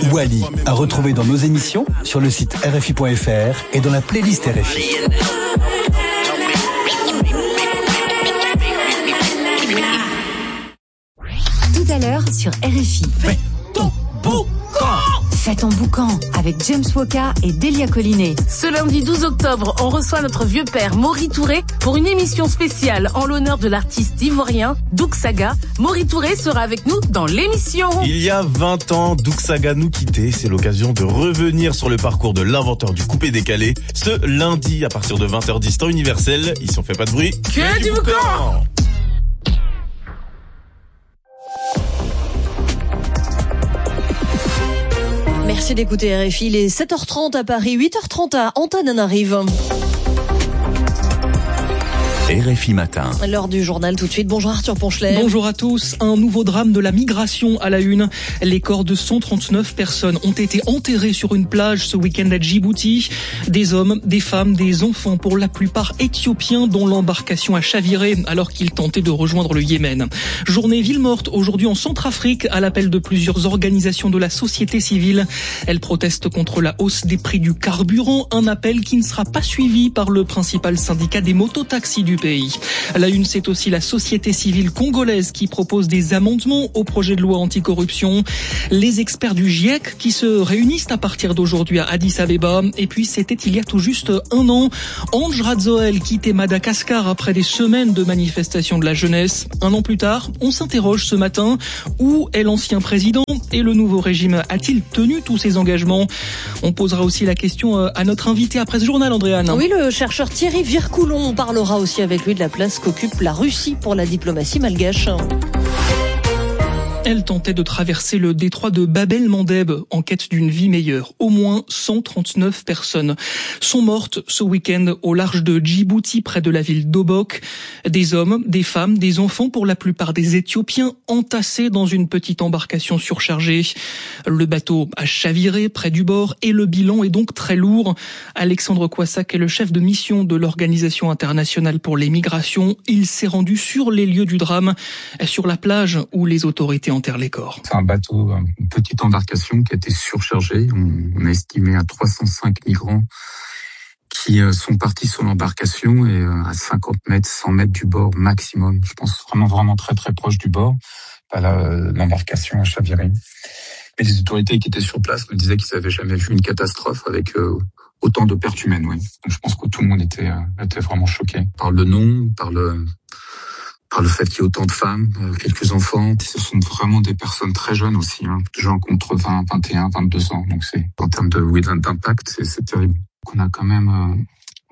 Wally, à retrouver dans nos émissions, sur le site RFI.fr et dans la playlist RFI. Tout à l'heure sur RFI. Fais ton boucan. Fais ton boucan avec James Woka et Delia Collinet. Ce lundi 12 octobre, on reçoit notre vieux père Maury Touré pour une émission spéciale en l'honneur de l'artiste ivoirien Doug Saga. Maury Touré sera avec nous dans l'émission. Il y a 20 ans, Doug Saga nous quittait. C'est l'occasion de revenir sur le parcours de l'inventeur du coupé-décalé. Ce lundi, à partir de 20h10 temps universel. Ici, on fait pas de bruit. Que du boucan. Merci d'écouter RFI, il est 7h30 à Paris, 8h30 à Antananarive. RFI Matin. L'heure du journal tout de suite. Bonjour Arthur Ponchelet. Bonjour à tous. Un nouveau drame de la migration à la une. Les corps de 139 personnes ont été enterrés sur une plage ce week-end à Djibouti. Des hommes, des femmes, des enfants, pour la plupart éthiopiens, dont l'embarcation a chaviré alors qu'ils tentaient de rejoindre le Yémen. Journée ville morte aujourd'hui en Centrafrique à l'appel de plusieurs organisations de la société civile. Elles protestent contre la hausse des prix du carburant, un appel qui ne sera pas suivi par le principal syndicat des mototaxis du pays. À la une, c'est aussi la société civile congolaise qui propose des amendements au projet de loi anticorruption. Les experts du GIEC qui se réunissent à partir d'aujourd'hui à Addis Abeba. Et puis, c'était il y a tout juste un an. Ange Radzoel quittait Madagascar après des semaines de manifestations de la jeunesse. Un an plus tard, on s'interroge ce matin. Où est l'ancien président et le nouveau régime a-t-il tenu tous ses engagements? On posera aussi la question à notre invité après ce journal, Andréane. Oui, le chercheur Thierry Vircoulon. On parlera aussi avec lui de la place qu'occupe la Russie pour la diplomatie malgache. Elle tentait de traverser le détroit de Bab el-Mandeb en quête d'une vie meilleure. Au moins 139 personnes sont mortes ce week-end au large de Djibouti, près de la ville d'Obok. Des hommes, des femmes, des enfants, pour la plupart des Éthiopiens, entassés dans une petite embarcation surchargée. Le bateau a chaviré près du bord et le bilan est donc très lourd. Alexandre Kouassak est le chef de mission de l'Organisation internationale pour les migrations. Il s'est rendu sur les lieux du drame, sur la plage où les autorités enterrent les corps. C'est un bateau, une petite embarcation qui a été surchargée. On a estimé à 305 migrants qui sont partis sur l'embarcation et à 50 mètres, 100 mètres du bord maximum. Je pense vraiment très très proche du bord. L'embarcation a chaviré. Mais les autorités qui étaient sur place me disaient qu'ils n'avaient jamais vu une catastrophe avec autant de pertes humaines. Oui. Donc je pense que tout le monde était vraiment choqué par le nom, par le fait qu'il y ait autant de femmes, quelques enfants. Ce sont vraiment des personnes très jeunes aussi, des gens contre 20, 21, 22 ans. Donc c'est, en termes d'impact, c'est terrible. On a quand même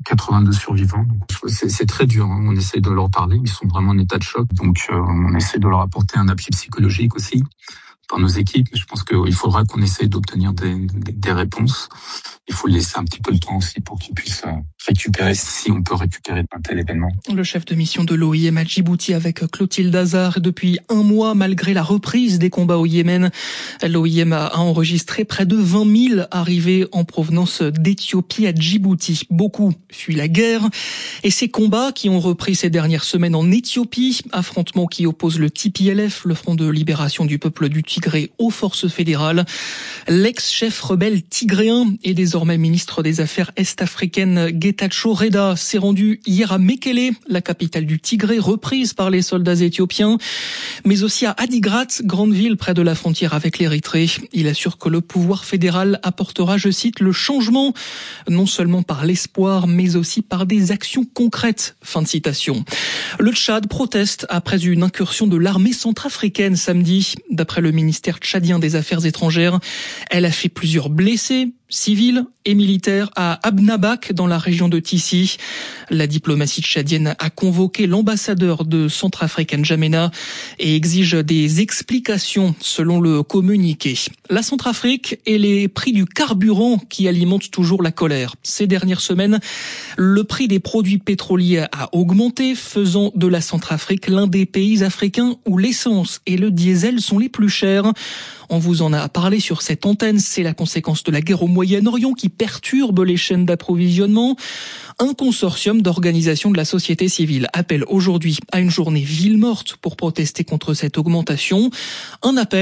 82 survivants. Donc c'est très dur. On essaye de leur parler. Ils sont vraiment en état de choc. Donc on essaie de leur apporter un appui psychologique aussi par nos équipes. Je pense qu'il faudra qu'on essaye d'obtenir des réponses. Il faut laisser un petit peu de temps aussi pour qu'ils puissent récupérer, si on peut récupérer un tel événement. Le chef de mission de l'OIM à Djibouti avec Clotilde Hazard. Depuis un mois, malgré la reprise des combats au Yémen, l'OIM a enregistré près de 20 000 arrivées en provenance d'Éthiopie à Djibouti. Beaucoup fuient la guerre et ces combats qui ont repris ces dernières semaines en Éthiopie, affrontements qui opposent le TPLF, le Front de libération du peuple du Tigré, aux forces fédérales. L'ex-chef rebelle tigréen et désormais ministre des Affaires est-africaines Getachew Reda s'est rendu hier à Mekele, la capitale du Tigré, reprise par les soldats éthiopiens, mais aussi à Adigrat, grande ville près de la frontière avec l'Érythrée. Il assure que le pouvoir fédéral apportera, je cite, le changement, non seulement par l'espoir, mais aussi par des actions concrètes. Fin de citation. Le Tchad proteste après une incursion de l'armée centrafricaine samedi. D'après le ministère tchadien des Affaires étrangères, elle a fait plusieurs blessés, civils et militaires à Abnabak dans la région de Tissi. La diplomatie tchadienne a convoqué l'ambassadeur de Centrafrique N'Djamena et exige des explications selon le communiqué. La Centrafrique et les prix du carburant qui alimentent toujours la colère. Ces dernières semaines, le prix des produits pétroliers a augmenté, faisant de la Centrafrique l'un des pays africains où l'essence et le diesel sont les plus chers. On vous en a parlé sur cette antenne, c'est la conséquence de la guerre au Moyen-Orient qui perturbe les chaînes d'approvisionnement. Un consortium d'organisations de la société civile appelle aujourd'hui à une journée ville morte pour protester contre cette augmentation. Un appel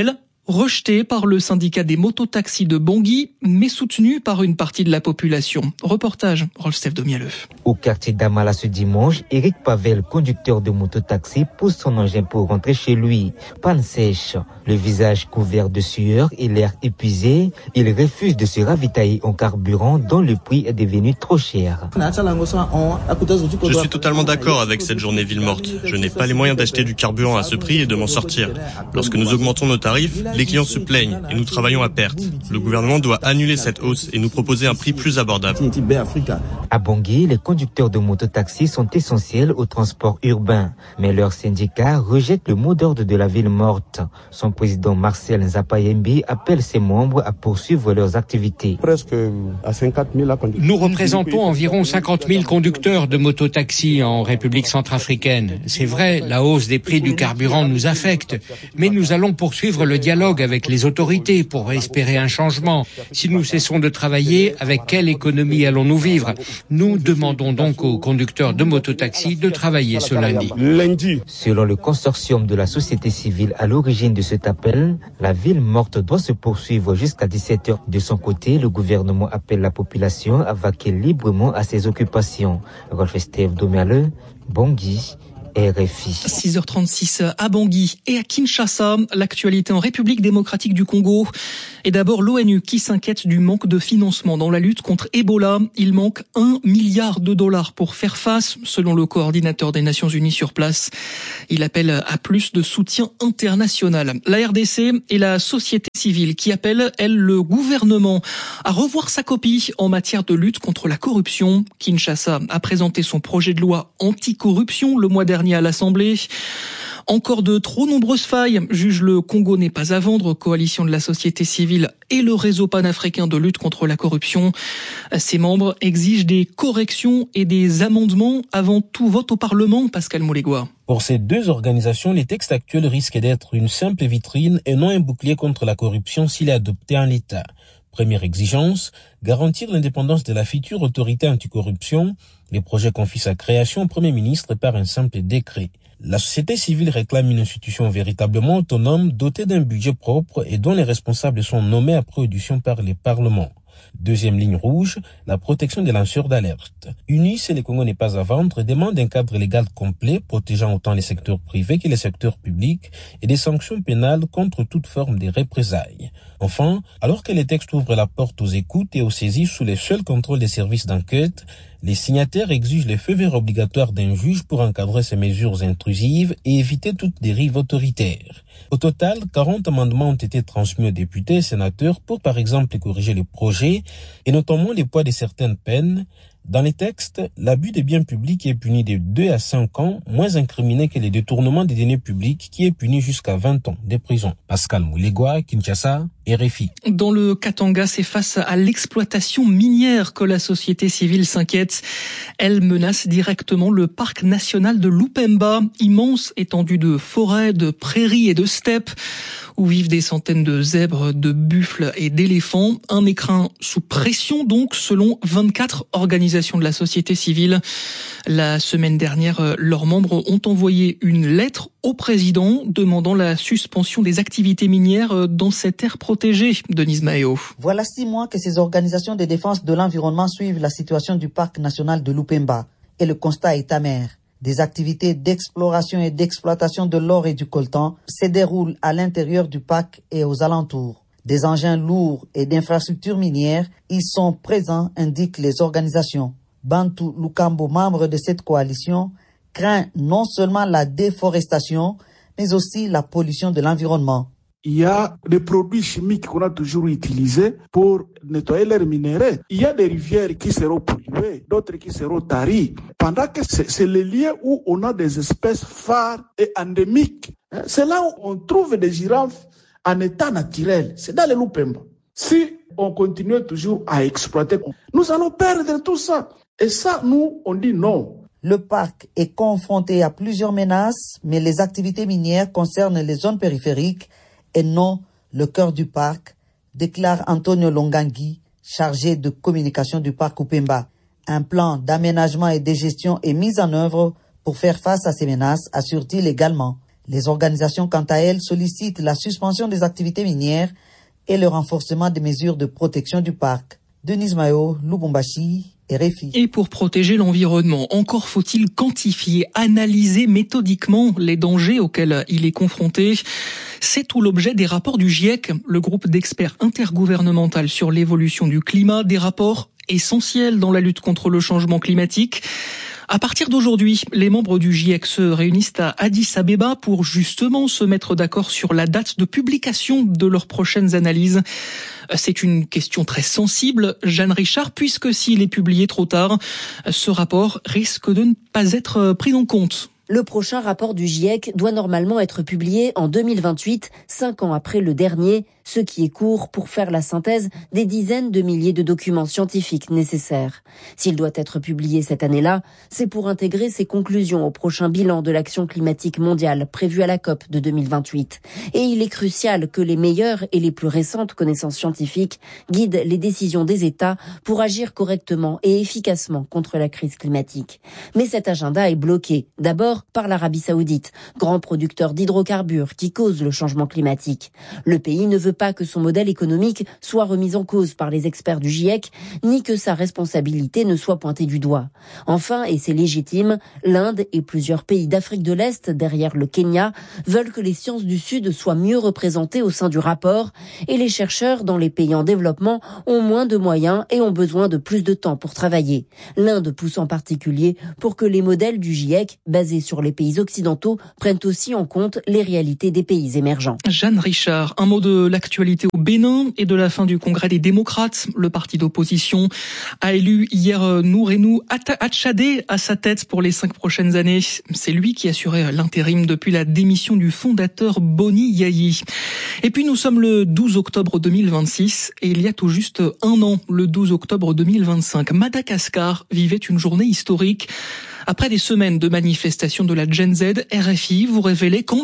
rejeté par le syndicat des mototaxis de Bangui, mais soutenu par une partie de la population. Reportage, Rolf Domialeux. Au quartier d'Amala ce dimanche, Eric Pavel, conducteur de mototaxi, pousse son engin pour rentrer chez lui. Panne sèche, le visage couvert de sueur et l'air épuisé, il refuse de se ravitailler en carburant dont le prix est devenu trop cher. Je suis totalement d'accord avec cette journée ville morte. Je n'ai pas les moyens d'acheter du carburant à ce prix et de m'en sortir. Lorsque nous augmentons nos tarifs, les clients se plaignent et nous travaillons à perte. Le gouvernement doit annuler cette hausse et nous proposer un prix plus abordable. À Bangui, les conducteurs de mototaxis sont essentiels au transport urbain, mais leur syndicat rejette le mot d'ordre de la ville morte. Son président Marcel Nzapayembi appelle ses membres à poursuivre leurs activités. Nous représentons environ 50 000 conducteurs de mototaxis en République centrafricaine. C'est vrai, la hausse des prix du carburant nous affecte, mais nous allons poursuivre le dialogue avec les autorités pour espérer un changement. Si nous cessons de travailler, avec quelle économie allons-nous vivre? Nous demandons donc aux conducteurs de mototaxi de travailler ce lundi. Selon le consortium de la société civile à l'origine de cet appel, la ville morte doit se poursuivre jusqu'à 17h. De son côté, le gouvernement appelle la population à vaquer librement à ses occupations. Rolf Domialeux, Bangui, RFI. 6h36 à Bangui et à Kinshasa, l'actualité en République démocratique du Congo. Et d'abord l'ONU qui s'inquiète du manque de financement dans la lutte contre Ebola. Il manque $1 milliard pour faire face, selon le coordinateur des Nations Unies sur place. Il appelle à plus de soutien international. La RDC et la société civile qui appellent, elle, le gouvernement à revoir sa copie en matière de lutte contre la corruption. Kinshasa a présenté son projet de loi anti-corruption le mois dernier à l'Assemblée. Encore de trop nombreuses failles, juge le Congo n'est pas à vendre, coalition de la société civile et le réseau panafricain de lutte contre la corruption. Ses membres exigent des corrections et des amendements avant tout vote au Parlement, Pascal Moulegua. Pour ces deux organisations, les textes actuels risquent d'être une simple vitrine et non un bouclier contre la corruption s'il est adopté en l'état. Première exigence, garantir l'indépendance de la future autorité anticorruption. Les projets confient sa création au Premier ministre par un simple décret. La société civile réclame une institution véritablement autonome, dotée d'un budget propre et dont les responsables sont nommés après audition par les parlements. Deuxième ligne rouge, la protection des lanceurs d'alerte. UNIS et le Congo n'est pas à vendre demandent un cadre légal complet protégeant autant les secteurs privés que les secteurs publics et des sanctions pénales contre toute forme de représailles. Enfin, alors que les textes ouvrent la porte aux écoutes et aux saisies sous le seul contrôle des services d'enquête, les signataires exigent le feu vert obligatoire d'un juge pour encadrer ces mesures intrusives et éviter toute dérive autoritaire. Au total, 40 amendements ont été transmis aux députés et sénateurs pour par exemple corriger les projets et notamment les poids de certaines peines. Dans les textes, l'abus des biens publics est puni de 2 à 5 ans, moins incriminé que le détournement des deniers publics qui est puni jusqu'à 20 ans de prison. Pascal Moulegua, Kinshasa, RFI. Dans le Katanga, c'est face à l'exploitation minière que la société civile s'inquiète. Elle menace directement le parc national de Lupemba, immense étendue de forêts, de prairies et de steppes, où vivent des centaines de zèbres, de buffles et d'éléphants. Un écrin sous pression donc, selon 24 organisations de la société civile. La semaine dernière, leurs membres ont envoyé une lettre au président demandant la suspension des activités minières dans cette aire protégée. Denise Mahéo. Voilà 6 mois que ces organisations de défense de l'environnement suivent la situation du parc national de Lupemba. Et le constat est amer. Des activités d'exploration et d'exploitation de l'or et du coltan se déroulent à l'intérieur du parc et aux alentours. Des engins lourds et d'infrastructures minières y sont présents, indiquent les organisations. Bantu Lukambo, membre de cette coalition, craint non seulement la déforestation, mais aussi la pollution de l'environnement. Il y a des produits chimiques qu'on a toujours utilisés pour nettoyer l'air minéraux. Il y a des rivières qui seront polluées, d'autres qui seront taries. Pendant que c'est les lieux où on a des espèces phares et endémiques. C'est là où on trouve des girafes en état naturel. C'est dans les Lupemba. Si on continue toujours à exploiter, nous allons perdre tout ça. Et ça, nous, on dit non. Le parc est confronté à plusieurs menaces, mais les activités minières concernent les zones périphériques et non le cœur du parc, déclare Antonio Longangi, chargé de communication du parc Lupemba. Un plan d'aménagement et de gestion est mis en œuvre pour faire face à ces menaces, assure-t-il également. Les organisations, quant à elles, sollicitent la suspension des activités minières et le renforcement des mesures de protection du parc. Denise Mayo, Lubumbashi, RFI. Et pour protéger l'environnement, encore faut-il quantifier, analyser méthodiquement les dangers auxquels il est confronté. C'est tout l'objet des rapports du GIEC, le groupe d'experts intergouvernemental sur l'évolution du climat, des rapports essentiels dans la lutte contre le changement climatique. À partir d'aujourd'hui, les membres du GIEC se réunissent à Addis Abeba pour justement se mettre d'accord sur la date de publication de leurs prochaines analyses. C'est une question très sensible, Jeanne Richard, puisque s'il est publié trop tard, ce rapport risque de ne pas être pris en compte. Le prochain rapport du GIEC doit normalement être publié en 2028, 5 ans après le dernier, ce qui est court pour faire la synthèse des dizaines de milliers de documents scientifiques nécessaires. S'il doit être publié cette année-là, c'est pour intégrer ses conclusions au prochain bilan de l'action climatique mondiale prévu à la COP de 2028. Et il est crucial que les meilleures et les plus récentes connaissances scientifiques guident les décisions des États pour agir correctement et efficacement contre la crise climatique. Mais cet agenda est bloqué, d'abord par l'Arabie Saoudite, grand producteur d'hydrocarbures qui cause le changement climatique. Le pays ne veut pas que son modèle économique soit remis en cause par les experts du GIEC, ni que sa responsabilité ne soit pointée du doigt. Enfin, et c'est légitime, l'Inde et plusieurs pays d'Afrique de l'Est, derrière le Kenya, veulent que les sciences du Sud soient mieux représentées au sein du rapport, et les chercheurs dans les pays en développement ont moins de moyens et ont besoin de plus de temps pour travailler. L'Inde pousse en particulier pour que les modèles du GIEC, basés sur les pays occidentaux, prennent aussi en compte les réalités des pays émergents. Jeanne Richard, un mot de l'actualité au Bénin et de la fin du congrès des démocrates. Le parti d'opposition a élu hier Nourenou Atchadé à sa tête pour les 5 prochaines années. C'est lui qui assurait l'intérim depuis la démission du fondateur Boni Yayi. Et puis nous sommes le 12 octobre 2026 et il y a tout juste un an, le 12 octobre 2025, Madagascar vivait une journée historique. Après des semaines de manifestations de la Gen Z, RFI vous révélait qu'en